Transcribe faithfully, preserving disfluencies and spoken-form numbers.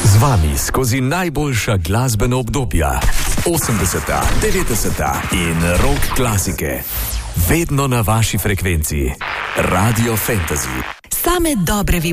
Z vami skozi najboljša glasbena obdobja. osemdeseta, devetdeseta in rock klasike. Vedno na vaši frekvenci. Radio Fantasy. Same dobre vibracije.